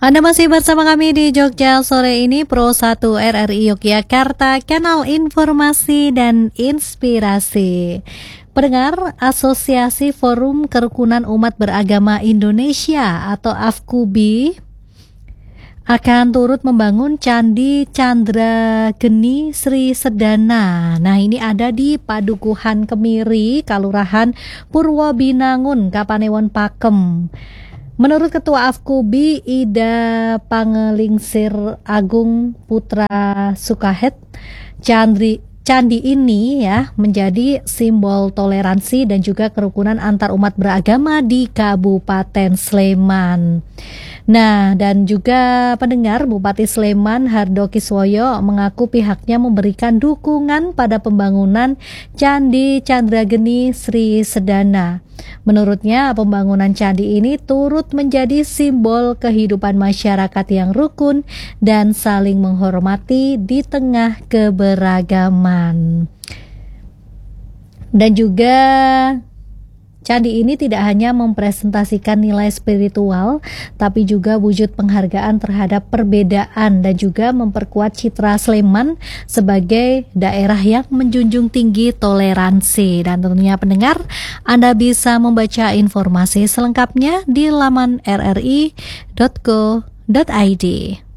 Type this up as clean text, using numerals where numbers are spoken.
Anda masih bersama kami di Jogja sore ini, Pro 1 RRI Yogyakarta, kanal informasi dan inspirasi. Pendengar, Asosiasi Forum Kerukunan Umat Beragama Indonesia atau AFKUBI akan turut membangun Candi Candrageni Sri Sedana. Nah, ini ada di Padukuhan Kemiri, Kalurahan Purwobinangun, Kapanewon Pakem. Menurut Ketua AFKUBI Ida Pangelingsir Agung Putra Sukahet, candi ini menjadi simbol toleransi dan juga kerukunan antar umat beragama di Kabupaten Sleman. Nah, dan juga pendengar, Bupati Sleman Hardo Kiswoyo mengaku pihaknya memberikan dukungan pada pembangunan Candi Candrageni Sri Sedana. Menurutnya, pembangunan candi ini turut menjadi simbol kehidupan masyarakat yang rukun dan saling menghormati di tengah keberagaman. Dan juga candi ini tidak hanya mempresentasikan nilai spiritual, tapi juga wujud penghargaan terhadap perbedaan dan juga memperkuat citra Sleman sebagai daerah yang menjunjung tinggi toleransi. Dan tentunya pendengar, Anda bisa membaca informasi selengkapnya di laman rri.co.id.